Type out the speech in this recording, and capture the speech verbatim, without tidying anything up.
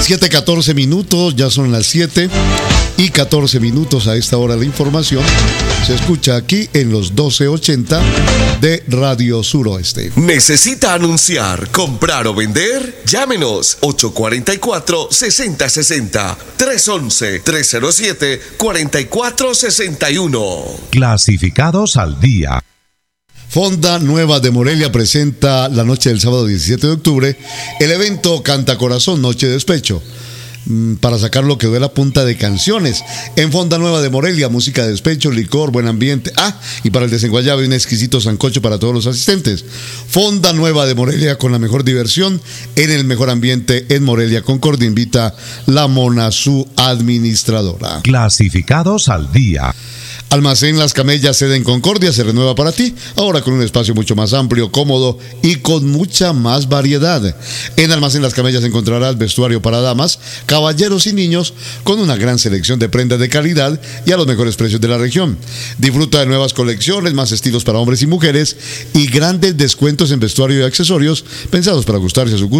siete catorce minutos, ya son las siete y catorce minutos a esta hora. La información se escucha aquí en los doce ochenta de Radio Suroeste. ¿Necesita anunciar, comprar o vender? Llámenos ocho cuatro cuatro, seis cero seis cero, tres uno uno, tres cero siete, cuatro cuatro seis uno. Clasificados al día. Fonda Nueva de Morelia presenta la noche del sábado diecisiete de octubre el evento Canta Corazón, Noche de Despecho, para sacar lo que duele a punta de canciones. En Fonda Nueva de Morelia, música de despecho, licor, buen ambiente. Ah, y para el desenguayabe, un exquisito sancocho para todos los asistentes. Fonda Nueva de Morelia, con la mejor diversión, en el mejor ambiente en Morelia. Concordia invita la Mona, su administradora. Clasificados al día. Almacén Las Camellas, sede en Concordia, se renueva para ti, ahora con un espacio mucho más amplio, cómodo y con mucha más variedad. En Almacén Las Camellas encontrarás vestuario para damas, caballeros y niños, con una gran selección de prendas de calidad y a los mejores precios de la región. Disfruta de nuevas colecciones, más estilos para hombres y mujeres y grandes descuentos en vestuario y accesorios pensados para ajustarse a su gusto